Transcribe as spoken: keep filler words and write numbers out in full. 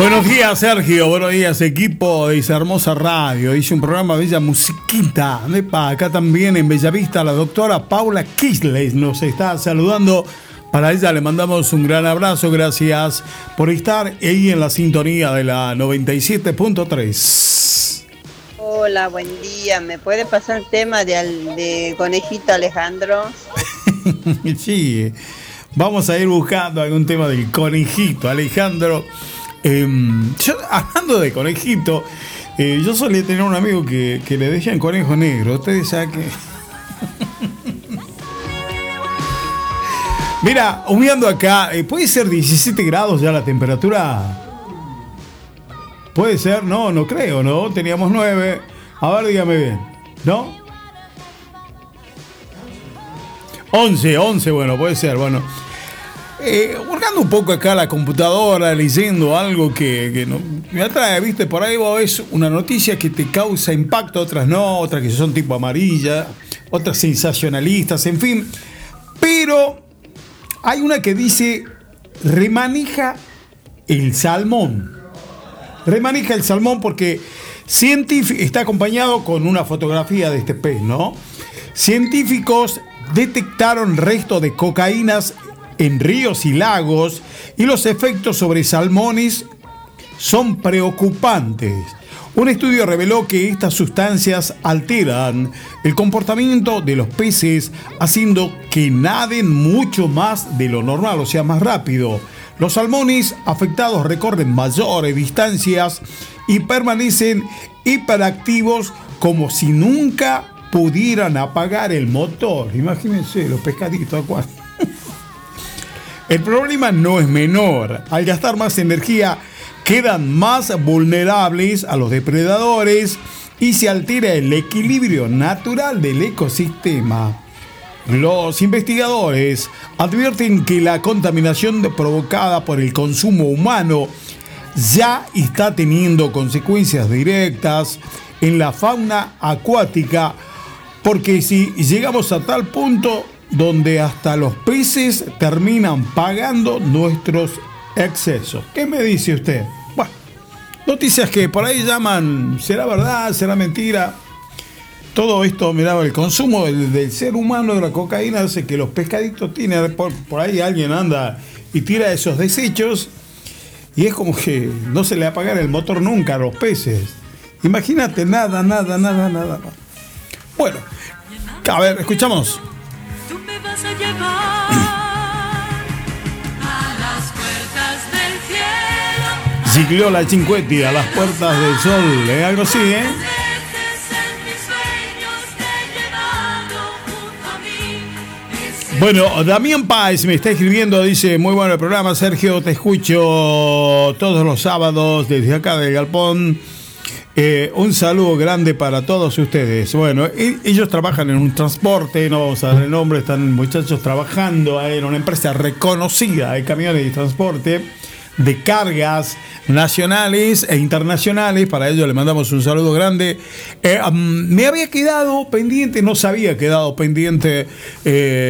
Buenos días, Sergio. Buenos días, equipo de esa hermosa radio. Hice un programa Bella Musiquita. Epa, acá también en Bellavista, la doctora Paula Kisles nos está saludando. Para ella le mandamos un gran abrazo. Gracias por estar ahí en la sintonía de la noventa y siete punto tres. Hola, buen día. ¿Me puede pasar el tema de, al, de Conejito Alejandro? Sí, vamos a ir buscando algún tema del Conejito Alejandro. Eh, yo, hablando de conejito, eh, yo solía tener un amigo que, que le decían conejo negro. Ustedes saben que. Mira, humeando acá, eh, ¿puede ser diecisiete grados ya la temperatura? Puede ser, no, no creo, ¿no? Teníamos nueve. A ver, dígame bien, ¿no? once, once, bueno, puede ser, bueno. Eh, hurgando un poco acá la computadora, leyendo algo que, que no, me atrae, viste, por ahí vos ves una noticia que te causa impacto, otras no, otras que son tipo amarilla, otras sensacionalistas, en fin. Pero hay una que dice, remanija el salmón. Remanija el salmón porque científico, está acompañado con una fotografía de este pez, ¿no? Científicos detectaron restos de cocaínas en ríos y lagos, y los efectos sobre salmones son preocupantes. Un estudio reveló que estas sustancias alteran el comportamiento de los peces, haciendo que naden mucho más de lo normal, o sea, más rápido. Los salmones afectados recorren mayores distancias y permanecen hiperactivos como si nunca pudieran apagar el motor. Imagínense los pescaditos acuáticos. El problema no es menor. Al gastar más energía, quedan más vulnerables a los depredadores y se altera el equilibrio natural del ecosistema. Los investigadores advierten que la contaminación provocada por el consumo humano ya está teniendo consecuencias directas en la fauna acuática, porque si llegamos a tal punto donde hasta los peces terminan pagando nuestros excesos. ¿Qué me dice usted? Bueno, noticias que por ahí llaman, ¿será verdad? ¿Será mentira? Todo esto, mirá, el consumo del, del ser humano de la cocaína hace que los pescaditos tienen, por, por ahí alguien anda y tira esos desechos y es como que no se le va a apagar el motor nunca a los peces. Imagínate, nada, nada, nada, nada. Bueno, a ver, escuchamos. Tú me vas a llevar a las puertas del cielo. Gigliola Cinquetti, a las puertas del sol, ¿eh? Algo así, ¿eh? Bueno, Damián Páez me está escribiendo, dice, muy bueno el programa, Sergio, te escucho todos los sábados desde acá del Galpón. Eh, un saludo grande para todos ustedes. Bueno, ellos trabajan en un transporte, no vamos a dar el nombre, están muchachos trabajando en una empresa reconocida de camiones de transporte de cargas nacionales e internacionales. Para ello le mandamos un saludo grande. Eh, um, me había quedado pendiente, no se había quedado pendiente eh,